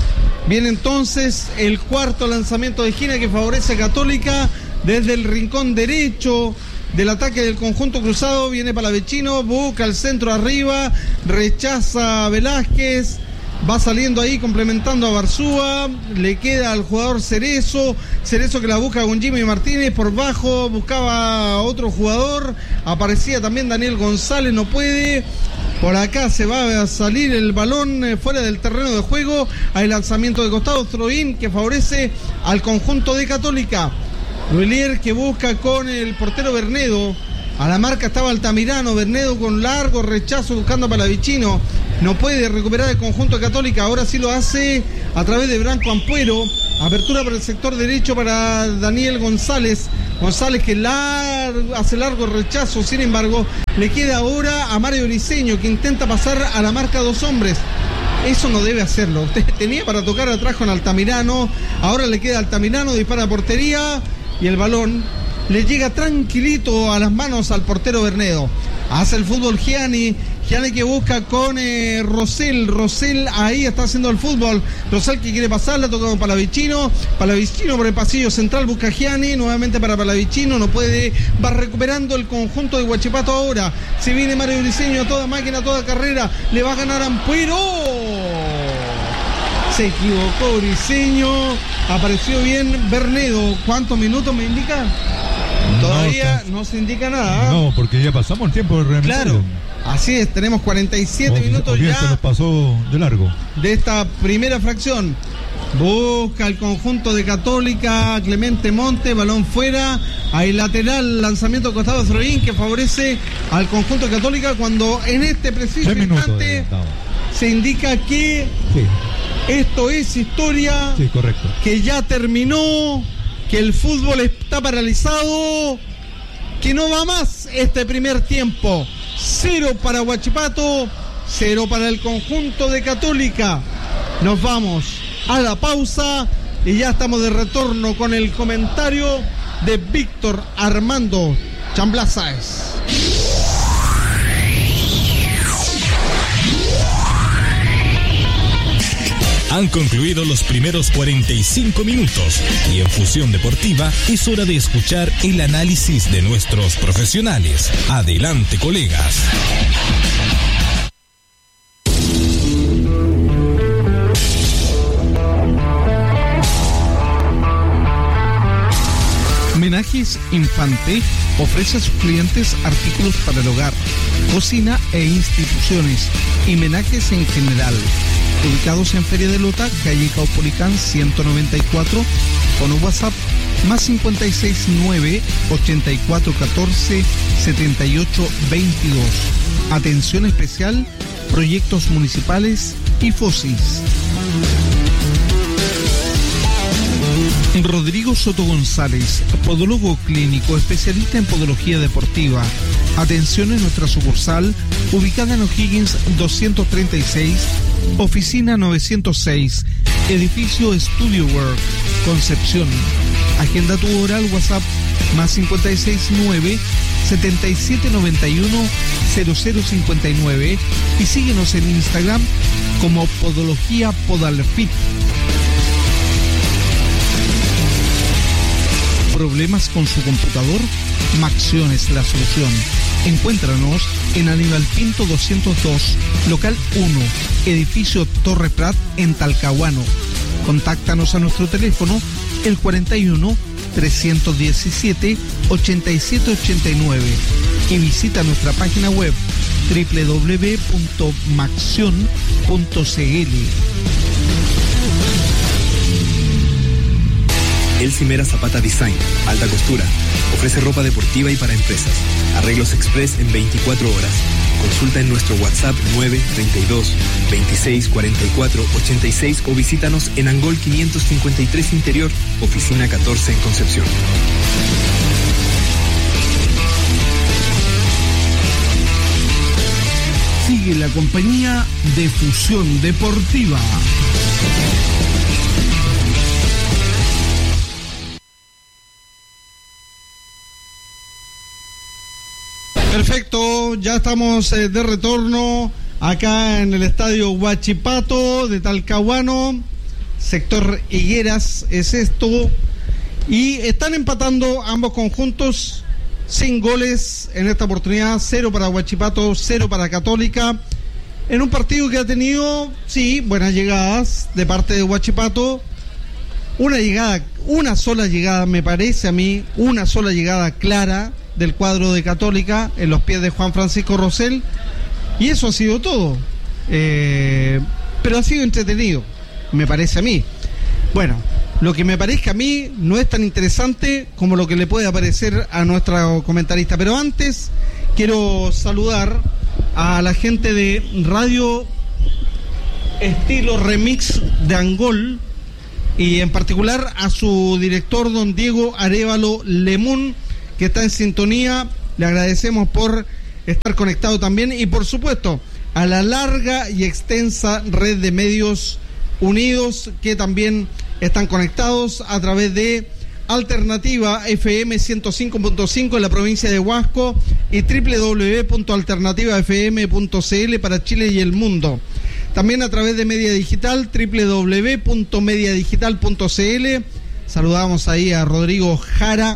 Viene entonces el cuarto lanzamiento de esquina que favorece a Católica desde el rincón derecho del ataque del conjunto cruzado. Viene Palavecino, busca el centro arriba, rechaza a Velázquez, va saliendo ahí complementando a Barzúa, le queda al jugador Cerezo, Cerezo que la busca con Jimmy Martínez, por bajo buscaba a otro jugador, aparecía también Daniel González, no puede. Por acá se va a salir el balón eh, fuera del terreno de juego. Hay lanzamiento de costado, throw-in que favorece al conjunto de Católica. Ruelier que busca con el portero Bernedo. A la marca estaba Altamirano, Bernedo con largo rechazo buscando a Palavicino. No puede recuperar el conjunto de Católica, ahora sí lo hace a través de Branco Ampuero. Apertura para el sector derecho para Daniel González. González que largo, hace largo rechazo, sin embargo, le queda ahora a Mario Briceño que intenta pasar a la marca dos hombres. Eso no debe hacerlo. Tenía para tocar atrás con Altamirano, ahora le queda Altamirano, dispara a portería y el balón le llega tranquilito a las manos al portero Bernedo. Hace el fútbol Gianni, Gianni que busca con eh, Rosell, Rosell ahí está haciendo el fútbol, Rosell que quiere pasar, la toca con Palavicino, Palavicino por el pasillo central busca Gianni, nuevamente para Palavicino, no puede, va recuperando el conjunto de Huachipato ahora, se viene Mario Briceño a toda máquina, a toda carrera, le va a ganar Ampuero, se equivocó Briceño, apareció bien Bernedo. ¿Cuántos minutos me indica? Todavía no, no se indica nada. No, porque ya pasamos el tiempo de remisión. Claro, así es, tenemos cuarenta y siete o, minutos o ya. Se nos pasó de largo. De esta primera fracción. Busca el conjunto de Católica, Clemente Monte, balón fuera, hay lateral, lanzamiento costado Throin que favorece al conjunto de Católica cuando en este preciso instante se indica que sí. Esto es historia, sí, correcto. Que ya terminó, que el fútbol está paralizado, que no va más este primer tiempo. Cero para Huachipato, cero para el conjunto de Católica. Nos vamos a la pausa y ya estamos de retorno con el comentario de Víctor Armando Chambla Sáez. Han concluido los primeros cuarenta y cinco minutos y en Fusión Deportiva es hora de escuchar el análisis de nuestros profesionales. Adelante, colegas. Menajes Infante ofrece a sus clientes artículos para el hogar, cocina e instituciones y menajes en general. Ubicados en Feria de Lota, calle Caupolicán ciento noventa y cuatro, con un WhatsApp más cincuenta y seis nueve, ochenta y cuatro catorce, setenta y ocho veintidós. Atención especial, proyectos municipales y FOSIS. Rodrigo Soto González, podólogo clínico, especialista en podología deportiva. Atención en nuestra sucursal, ubicada en O'Higgins doscientos treinta y seis, oficina novecientos seis, edificio Studio Work, Concepción. Agenda tu hora al WhatsApp más cincuenta y seis nueve, setenta y siete noventa y uno, cero cero cincuenta y nueve y síguenos en Instagram como Podología Podalfit. ¿Problemas con su computador? Maxion es la solución. Encuéntranos en Aníbal Pinto doscientos dos, local uno, edificio Torre Prat en Talcahuano. Contáctanos a nuestro teléfono el cuarenta y uno, trescientos diecisiete, ochenta y siete ochenta y nueve y visita nuestra página web doble u doble u doble u punto maxion punto c l. El Cimera Zapata Design, alta costura. Ofrece ropa deportiva y para empresas. Arreglos express en veinticuatro horas. Consulta en nuestro WhatsApp nueve treinta y dos, veintiséis cuarenta y cuatro ochenta y seis o visítanos en Angol quinientos cincuenta y tres Interior, oficina catorce en Concepción. Sigue la compañía de Fusión Deportiva. Perfecto, ya estamos eh, de retorno acá en el estadio Huachipato de Talcahuano. sector Higueras es esto. Y están empatando ambos conjuntos sin goles en esta oportunidad, cero para Huachipato, cero para Católica, en un partido que ha tenido, sí, buenas llegadas de parte de Huachipato, una llegada, una sola llegada me parece a mí, una sola llegada clara del cuadro de Católica en los pies de Juan Francisco Rosell, y eso ha sido todo, eh, pero ha sido entretenido, me parece a mí. Bueno, lo que me parezca a mí no es tan interesante como lo que le puede parecer a nuestra comentarista. Pero antes quiero saludar a la gente de Radio Estilo Remix de Angol y en particular a su director, don Diego Arévalo Lemún, que está en sintonía. Le agradecemos por estar conectado también y por supuesto a la larga y extensa red de medios unidos que también están conectados a través de Alternativa F M ciento cinco punto cinco en la provincia de Huasco y doble u doble u doble u punto alternativa f m punto c l para Chile y el mundo. También a través de Media Digital, doble u doble u doble u punto media digital punto c l. Saludamos ahí a Rodrigo Jara.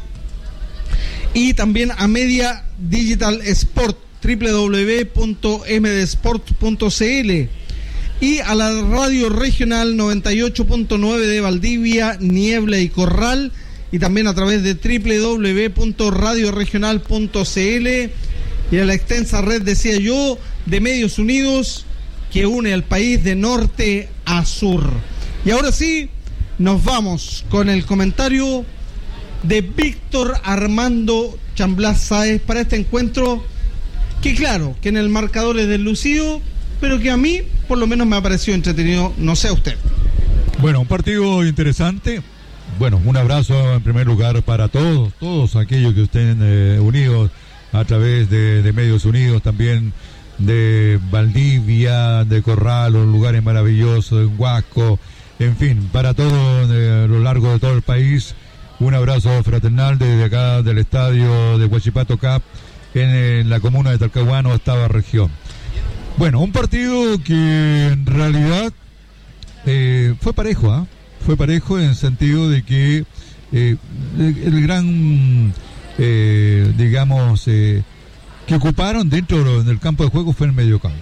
Y también a Media Digital Sport, doble u doble u doble u punto m d sport punto c l. Y a la radio regional noventa y ocho punto nueve de Valdivia, Niebla y Corral, y también a través de doble u doble u doble u punto radio regional punto c l y a la extensa red, decía yo, de medios unidos que une al país de norte a sur. Y ahora sí, nos vamos con el comentario de Víctor Armando Chamblas Sáez para este encuentro que, claro, que en el marcador es deslucido, pero que a mí por lo menos me ha parecido entretenido, no sé a usted. Bueno, un partido interesante. Bueno, un abrazo en primer lugar para todos, todos aquellos que estén eh, unidos a través de, de Medios Unidos, también de Valdivia, de Corral, los lugares maravillosos, en Huasco, en fin, para todos eh, a lo largo de todo el país. Un abrazo fraternal desde acá del estadio de Huachipato Cup en, en la comuna de Talcahuano, octava región. Bueno, un partido que en realidad eh, fue parejo, ¿ah? ¿eh? Fue parejo en el sentido de que eh, el, el gran, eh, digamos, eh, que ocuparon dentro del campo de juego fue el mediocampo.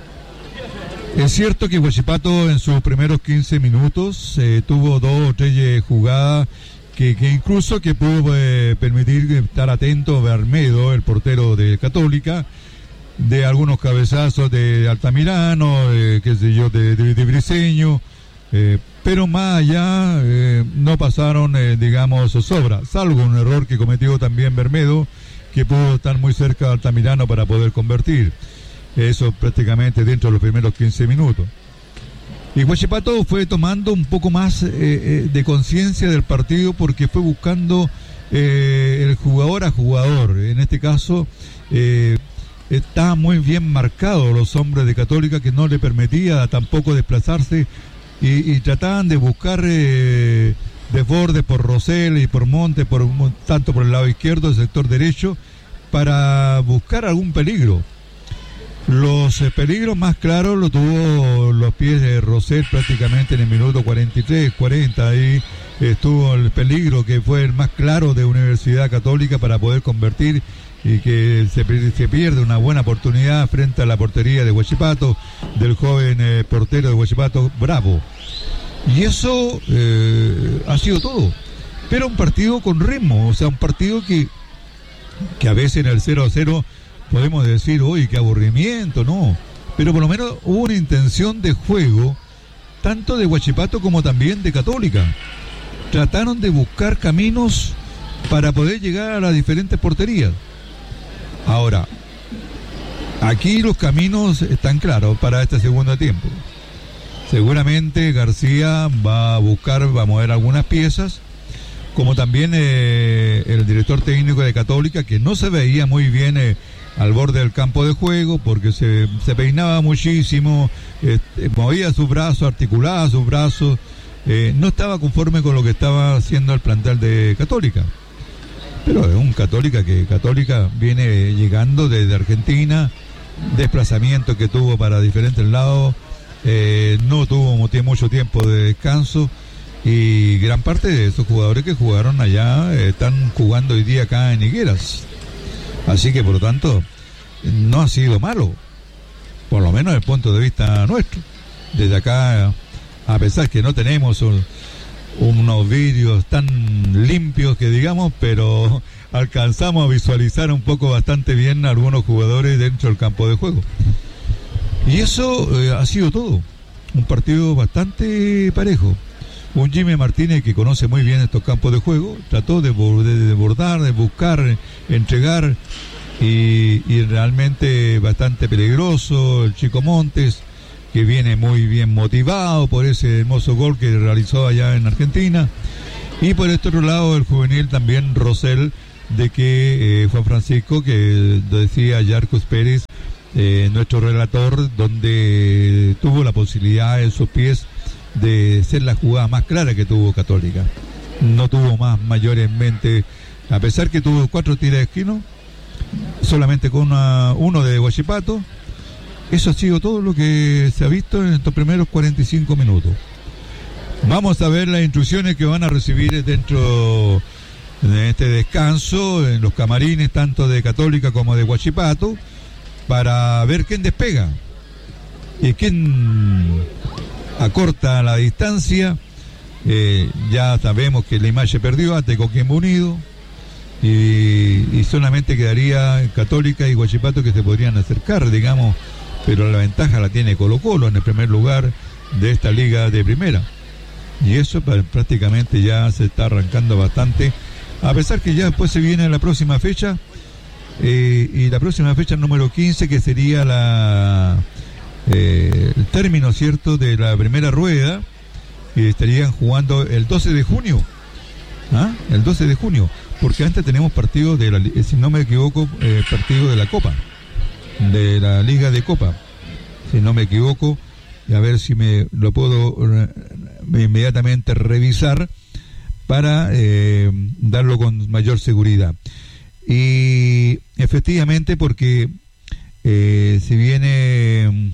Es cierto que Huachipato en sus primeros quince minutos eh, tuvo dos o tres jugadas que, que incluso que pudo eh, permitir estar atento a Bermedo, el portero de Católica, de algunos cabezazos de Altamirano, eh, qué sé yo, de, de, de Briceño, eh, pero más allá eh, no pasaron, eh, digamos, sobra, salvo un error que cometió también Bermedo, que pudo estar muy cerca de Altamirano para poder convertir. Eso prácticamente dentro de los primeros quince minutos. Y Huachipato fue tomando un poco más eh, eh, de conciencia del partido porque fue buscando eh, el jugador a jugador. En este caso, eh, estaban muy bien marcados los hombres de Católica, que no le permitía tampoco desplazarse y, y trataban de buscar eh, desbordes por Rosell y por Monte, por, tanto por el lado izquierdo, el sector derecho, para buscar algún peligro. Los eh, peligros más claros lo tuvo los pies de Rosell prácticamente en el minuto cuarenta y tres, cuarenta, ahí estuvo el peligro que fue el más claro de Universidad Católica para poder convertir, y que se, se pierde una buena oportunidad frente a la portería de Huachipato, del joven eh, portero de Huachipato, Bravo. Y eso eh, ha sido todo. Pero un partido con ritmo, o sea, un partido que, que a veces en el cero a cero podemos decir, uy, qué aburrimiento, no. Pero por lo menos hubo una intención de juego, tanto de Huachipato como también de Católica. Trataron de buscar caminos para poder llegar a las diferentes porterías. Ahora, aquí los caminos están claros para este segundo tiempo. Seguramente García va a buscar, va a mover algunas piezas, como también eh, el director técnico de Católica, que no se veía muy bien eh, al borde del campo de juego, porque se, se peinaba muchísimo, eh, movía sus brazos, articulaba sus brazos, eh, no estaba conforme con lo que estaba haciendo el plantel de Católica. Pero es un Católica que Católica viene llegando desde Argentina, desplazamiento que tuvo para diferentes lados, eh, no tuvo mucho tiempo de descanso y gran parte de esos jugadores que jugaron allá eh, están jugando hoy día acá en Higueras. Así que por lo tanto no ha sido malo, por lo menos desde el punto de vista nuestro. Desde acá, a pesar que no tenemos un, unos vídeos tan limpios que digamos, pero alcanzamos a visualizar un poco bastante bien a algunos jugadores dentro del campo de juego. Y eso eh, ha sido todo. Un partido bastante parejo. Un Jimmy Martínez que conoce muy bien estos campos de juego, trató de, de, de bordar, de buscar, entregar, y, y realmente bastante peligroso. El Chico Montes, que viene muy bien motivado por ese hermoso gol que realizó allá en Argentina. Y por este otro lado, el juvenil también, Rosell, de que eh, Juan Francisco, que decía Yarcus Pérez, eh, nuestro relator, donde tuvo la posibilidad en sus pies de ser la jugada más clara que tuvo Católica. No tuvo más mayores en mente, a pesar que tuvo cuatro tiros de esquina, solamente con una, uno de Huachipato. Eso ha sido todo lo que se ha visto en estos primeros cuarenta y cinco minutos. Vamos a ver las instrucciones que van a recibir dentro de este descanso, en los camarines tanto de Católica como de Huachipato, para ver quién despega y quién acorta la distancia. Eh, ya sabemos que la imagen perdió ante Coquimbo Unido y, y solamente quedaría Católica y Huachipato que se podrían acercar, digamos, pero la ventaja la tiene Colo Colo en el primer lugar de esta liga de primera, y eso prácticamente ya se está arrancando bastante, a pesar que ya después se viene la próxima fecha, eh, y la próxima fecha número quince, que sería la eh, el término, cierto, de la primera rueda, y estarían jugando el doce de junio, ¿ah? el doce de junio, porque antes tenemos partidos de la, si no me equivoco, eh, partido de la Copa, de la Liga de Copa, si no me equivoco, y a ver si me lo puedo eh, inmediatamente revisar para eh, darlo con mayor seguridad. Y efectivamente, porque eh, si viene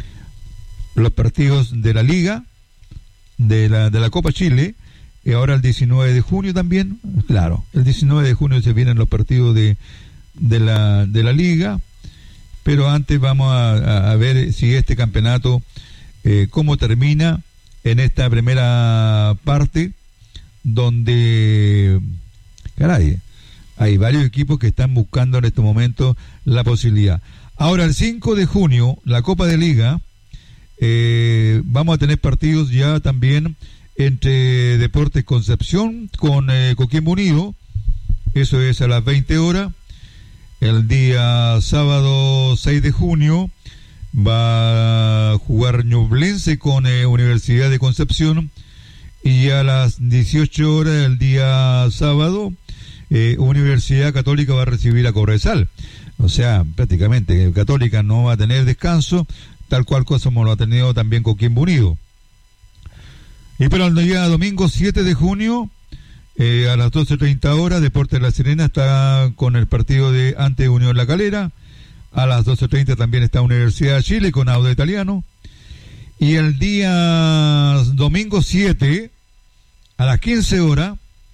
los partidos de la Liga, de la de la Copa Chile, y ahora el diecinueve de junio también, claro, el diecinueve de junio se vienen los partidos de de la de la Liga, pero antes vamos a, a ver si este campeonato eh, cómo termina en esta primera parte, donde caray, hay varios equipos que están buscando en este momento la posibilidad. Ahora el cinco de junio, la Copa de Liga, eh, vamos a tener partidos ya también entre Deportes Concepción con eh, Coquimbo Unido, eso es a las veinte horas. El día sábado seis de junio va a jugar Ñublense con eh, Universidad de Concepción, y a las dieciocho horas el día sábado eh, Universidad Católica va a recibir a Cobresal. O sea, prácticamente Católica no va a tener descanso, tal cual como lo ha tenido también Coquimbo Unido. Y para el día domingo siete de junio, eh, a las doce treinta horas, Deportes La Serena está con el partido de ante Unión La Calera. A las doce treinta también está Universidad de Chile con Audax Italiano. Y el día domingo siete, a las quince horas,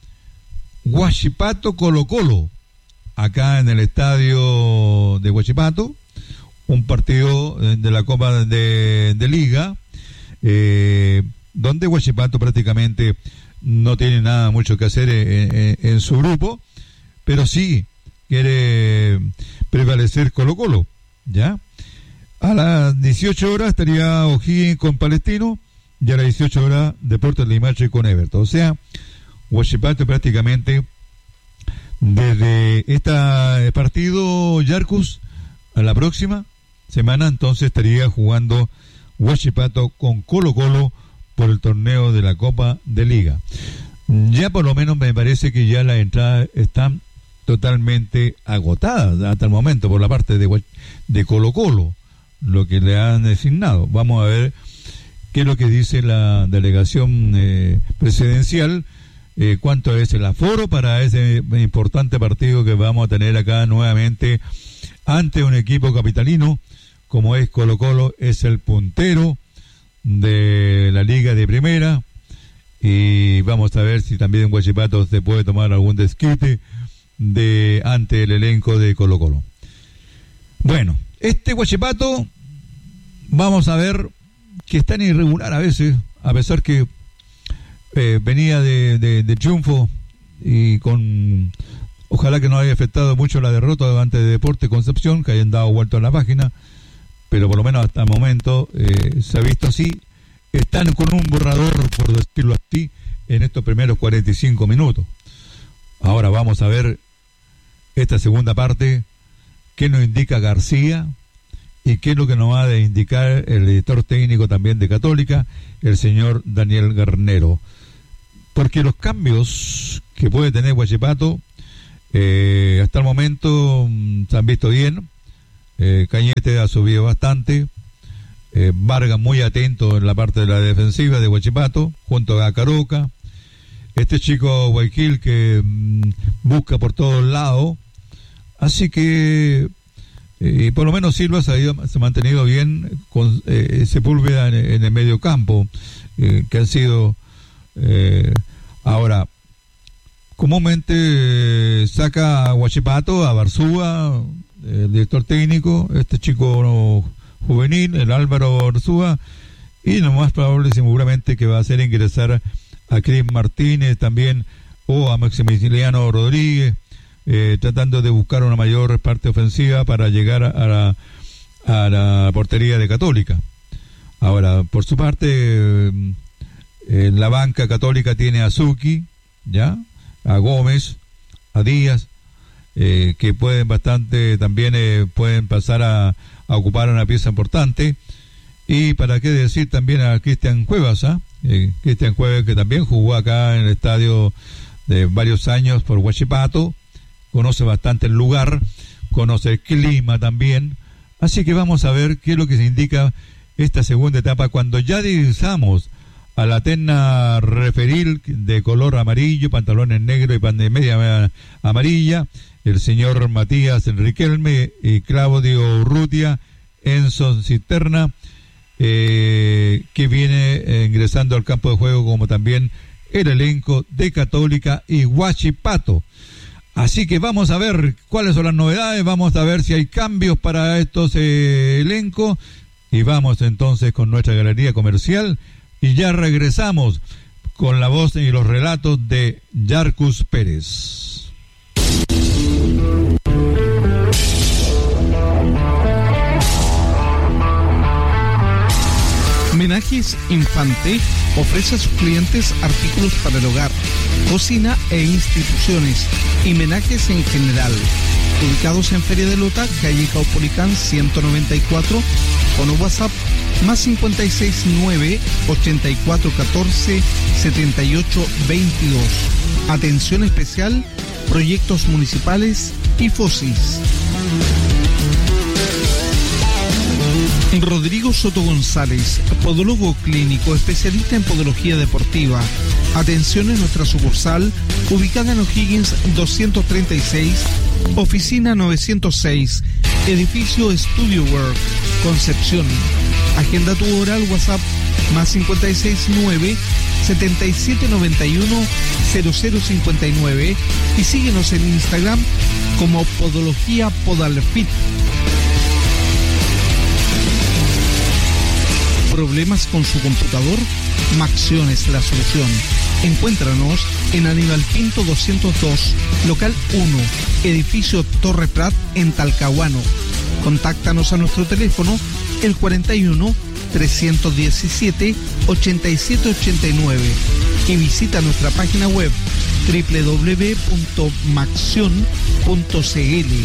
Huachipato Colo Colo, acá en el estadio de Huachipato, un partido de la Copa de, de Liga, eh, donde Huachipato prácticamente no tiene nada mucho que hacer en, en, en su grupo, pero sí quiere prevalecer Colo Colo, ¿ya? A las dieciocho horas estaría O'Higgins con Palestino, y a las dieciocho horas Deportes Limache con Everton. O sea, Huachipato prácticamente desde este partido Yarcus a la próxima semana entonces estaría jugando Huachipato con Colo Colo por el torneo de la Copa de Liga. Ya por lo menos me parece que ya las entradas están totalmente agotadas hasta el momento por la parte de, de Colo Colo, lo que le han designado. Vamos a ver qué es lo que dice la delegación eh, presidencial, eh, cuánto es el aforo para ese importante partido que vamos a tener acá nuevamente ante un equipo capitalino como es Colo Colo, es el puntero de la Liga de Primera, y vamos a ver si también en Huachipato se puede tomar algún desquite de ante el elenco de Colo-Colo. Bueno, este Huachipato, vamos a ver que es tan irregular a veces, a pesar que eh, venía de, de, de triunfo, y con ojalá que no haya afectado mucho la derrota ante Deportes Concepción, que hayan dado vuelta a la página, pero por lo menos hasta el momento eh, se ha visto así. Están con un borrador, por decirlo así, en estos primeros cuarenta y cinco minutos. Ahora vamos a ver esta segunda parte, qué nos indica García y qué es lo que nos va a indicar el director técnico también de Católica, el señor Daniel Garnero. Porque los cambios que puede tener Huachipato eh, hasta el momento mmm, se han visto bien. eh, Cañete ha subido bastante, eh, Vargas muy atento en la parte de la defensiva de Huachipato junto a Caroca, este chico Guayaquil que mmm, busca por todos lados, así que eh, por lo menos Silva se ha, ido, se ha mantenido bien con eh, Sepúlveda en, en el medio campo, eh, que han sido eh, ahora comúnmente eh, saca a Huachipato, a Barzúa, el director técnico, este chico no, juvenil, el Álvaro Barzúa, y lo más probable seguramente que va a hacer ingresar a Cris Martínez también, o a Maximiliano Rodríguez, eh, tratando de buscar una mayor parte ofensiva para llegar a la, a la portería de Católica. Ahora, por su parte, eh, en la banca Católica tiene a Zucchi, ya, a Gómez, a Díaz, eh, que pueden bastante, también eh, pueden pasar a, a ocupar una pieza importante. Y para qué decir también a Cristian Cuevas, ¿ah? eh, Cristian Cuevas, que también jugó acá en el estadio de varios años por Huachipato, conoce bastante el lugar, conoce el clima también, así que vamos a ver qué es lo que se indica esta segunda etapa, cuando ya divisamos a la terna referil de color amarillo, pantalones negros y pan de media amarilla, el señor Matías Riquelme y Claudio Urrutia, Enzo Cisterna, eh, que viene eh, ingresando al campo de juego, como también el elenco de Católica y Huachipato. Así que vamos a ver cuáles son las novedades, vamos a ver si hay cambios para estos eh, elencos, y vamos entonces con nuestra galería comercial. Y ya regresamos con la voz y los relatos de Yarcus Pérez. Menajes Infante ofrece a sus clientes artículos para el hogar, cocina e instituciones, y menajes en general. Ubicados en Feria de Lota, calle Caupolicán ciento noventa y cuatro, con WhatsApp más cincuenta y seis nueve, ochenta y cuatro catorce, setenta y ocho veintidós. Atención especial, proyectos municipales y FOSIS. Rodrigo Soto González, podólogo clínico, especialista en podología deportiva. Atención en nuestra sucursal, ubicada en O'Higgins doscientos treinta y seis, oficina novecientos seis, edificio Studio Work, Concepción. Agenda tu hora al WhatsApp más cincuenta y seis nueve, setenta y siete noventa y uno, cero cero cincuenta y nueve, y síguenos en Instagram como Podología Podalfit. ¿Problemas con su computador? Maxion es la solución. Encuéntranos en Aníbal Pinto doscientos dos, local uno, edificio Torre Prat, en Talcahuano. Contáctanos a nuestro teléfono el cuarenta y uno, trescientos diecisiete, ochenta y siete ochenta y nueve, y visita nuestra página web doble u doble u doble u punto maxion punto c l.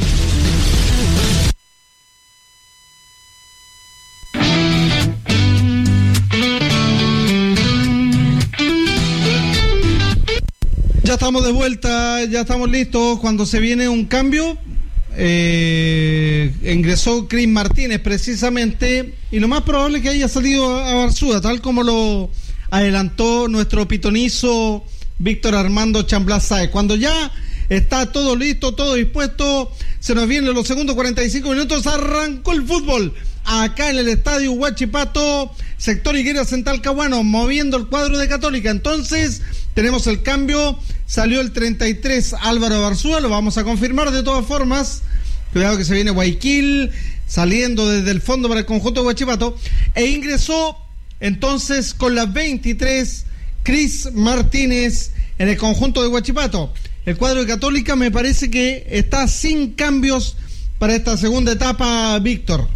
Ya estamos de vuelta, ya estamos listos. Cuando se viene un cambio, eh, ingresó Cris Martínez precisamente, y lo más probable es que haya salido a Barzúa, tal como lo adelantó nuestro pitonizo Víctor Armando Chamblas Sáez. Cuando ya está todo listo, todo dispuesto. Se nos vienen los segundos cuarenta y cinco minutos. Arrancó el fútbol acá en el estadio Huachipato, sector Higueras en Talcahuano, moviendo el cuadro de Católica. Entonces tenemos el cambio, salió el treinta y tres Álvaro Barzúa, lo vamos a confirmar de todas formas. Cuidado que se viene Guayaquil saliendo desde el fondo para el conjunto de Huachipato, e ingresó entonces con las veintitrés Cris Martínez en el conjunto de Huachipato. El cuadro de Católica me parece que está sin cambios para esta segunda etapa, Víctor.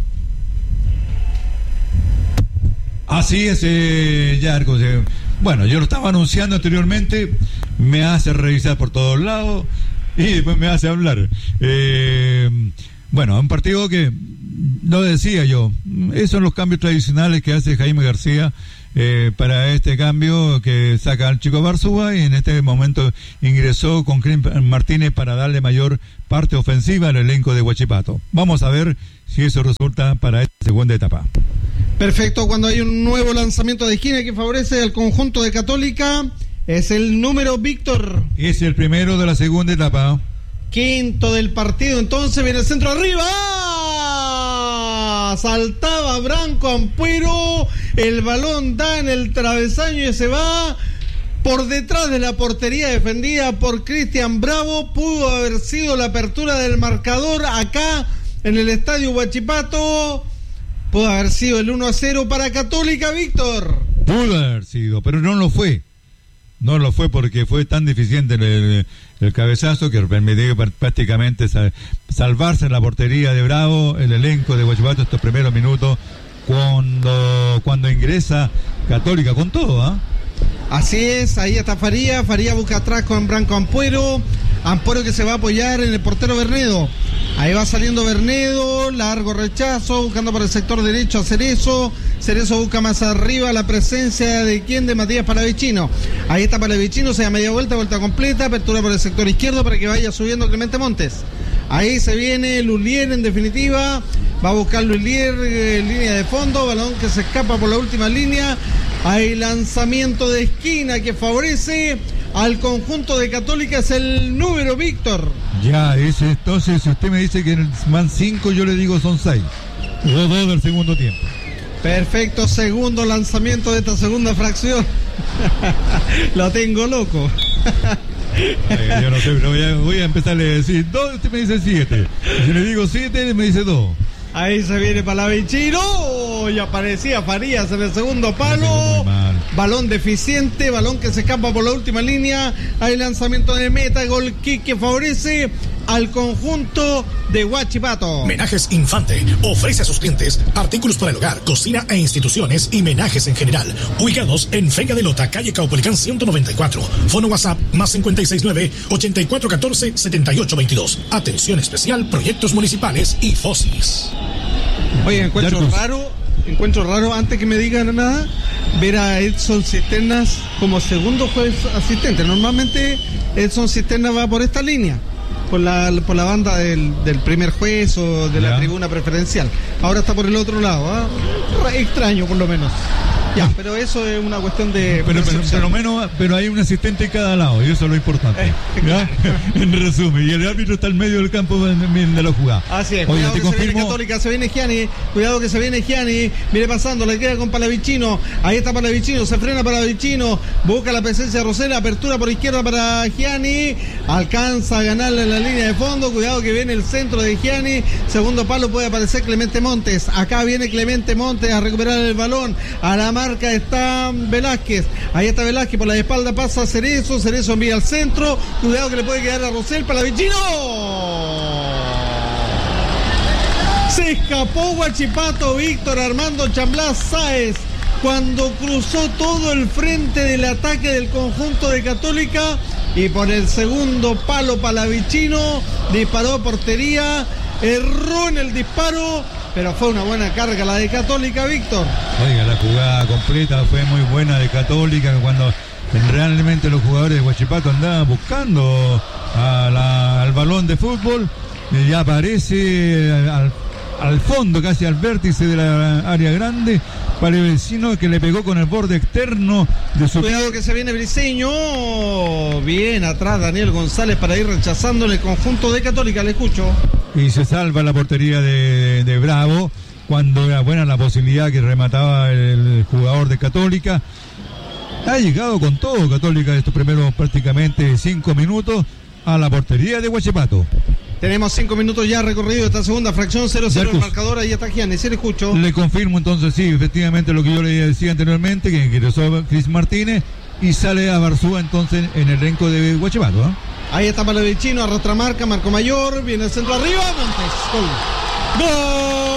Así es, eh, Yarco. Eh, bueno, yo lo estaba anunciando anteriormente, me hace revisar por todos lados y después me hace hablar. Eh, bueno, un partido que, lo decía yo, esos son los cambios tradicionales que hace Jaime García eh, para este cambio que saca al chico Barzúa, y en este momento ingresó con Cris Martínez para darle mayor parte ofensiva al elenco de Huachipato. Vamos a ver si eso resulta para esta segunda etapa. Perfecto, cuando hay un nuevo lanzamiento de esquina que favorece al conjunto de Católica, es el número, Víctor. Es el primero de la segunda etapa. Quinto del partido, entonces viene el centro arriba. Saltaba Branco Ampuero, el balón da en el travesaño y se va por detrás de la portería defendida por Cristian Bravo. Pudo haber sido la apertura del marcador acá en el estadio Huachipato. Pudo haber sido el uno a cero para Católica, Víctor. Pudo haber sido, pero no lo fue. No lo fue porque fue tan deficiente el, el, el cabezazo que permitió prácticamente sal, salvarse en la portería de Bravo, el elenco de Huachipato estos primeros minutos, cuando, cuando ingresa Católica con todo, ¿ah? ¿eh? Así es, ahí está Faría, Faría busca atrás con Branco Ampuero, Ampuero que se va a apoyar en el portero Bernedo. Ahí va saliendo Bernedo, largo rechazo, buscando por el sector derecho a Cerezo. Cerezo busca más arriba la presencia de quién, de Matías Palavicino. Ahí está Palavicino, se da media vuelta, vuelta completa, apertura por el sector izquierdo para que vaya subiendo Clemente Montes. Ahí se viene Lulier en definitiva, va a buscar Lulier en línea de fondo, balón que se escapa por la última línea. Hay lanzamiento de esquina que favorece al conjunto de Católica, es el número, Víctor. Ya, es entonces, si usted me dice que van cinco, yo le digo son seis. Dos dos del segundo tiempo. Perfecto, segundo lanzamiento de esta segunda fracción. Lo tengo loco. Ay, yo no sé, pero voy a, voy a empezarle a decir dos, usted me dice siete. Si le digo siete, me dice dos. Ahí se viene Palavicino y aparecía Farías en el segundo palo. Balón deficiente, balón que se escapa por la última línea. Hay lanzamiento de meta, gol kick que favorece al conjunto de Huachipato. Menajes Infante ofrece a sus clientes artículos para el hogar, cocina e instituciones y menajes en general. Ubicados en Vega de Lota, calle Caupolicán ciento noventa y cuatro. Fono WhatsApp más cincuenta y seis nueve, ochenta y cuatro catorce, setenta y ocho veintidós. Atención especial, proyectos municipales y FOSIS. Oye, encuentro raro, encuentro raro, antes que me digan nada, ver a Edson Cisternas como segundo juez asistente. Normalmente Edson Cisternas va por esta línea, por la, por la banda del, del primer juez o de la ya. tribuna preferencial. Ahora está por el otro lado, ¿eh? Extraño por lo menos. Ya, pero eso es una cuestión de... Pero, pero, pero, lo menos, pero hay un asistente en cada lado, y eso es lo importante. Eh, claro. En resumen, y el árbitro está al medio del campo de, de la jugada. Así es. Oye, cuidado que confirmo... se viene Católica, se viene Gianni, cuidado que se viene Gianni, viene pasando, le queda con Palavicino, ahí está Palavicino, se frena Palavicino, busca la presencia de Rosela, apertura por izquierda para Gianni, alcanza a ganarle en la línea de fondo, cuidado que viene el centro de Gianni, segundo palo puede aparecer Clemente Montes, acá viene Clemente Montes a recuperar el balón, a la marca está Velázquez, ahí está Velázquez, por la espalda pasa Cerezo, Cerezo envía al centro, cuidado que le puede quedar a Rosel, Palavicino, se escapó Huachipato, Víctor Armando Chamblas Sáez, cuando cruzó todo el frente del ataque del conjunto de Católica, y por el segundo palo Palavicino disparó a portería, erró en el disparo, pero fue una buena carga la de Católica, Víctor. Oiga, la jugada completa fue muy buena de Católica, cuando realmente los jugadores de Huachipato andaban buscando a la, al balón de fútbol, y ya aparece al, al fondo, casi al vértice de la área grande. Palavecino que le pegó con el borde externo de su... Cuidado que se viene Briseño. Bien atrás Daniel González para ir rechazando en el conjunto de Católica. Le escucho. Y se salva la portería de, de Bravo, cuando era buena la posibilidad que remataba el jugador de Católica. Ha llegado con todo Católica estos primeros prácticamente cinco minutos a la portería de Huachipato. Tenemos cinco minutos ya recorrido esta segunda fracción, cero cero el marcador, ahí está Gianni, se le escucho. Le confirmo entonces, sí, efectivamente lo que yo le decía anteriormente, que ingresó Cris Martínez y sale a Barzúa entonces en el elenco de Huachipato, ¿eh? Ahí está Palavecino, arrastra marca, Marco Mayor, viene el centro arriba, Montes, gol. ¡Gol!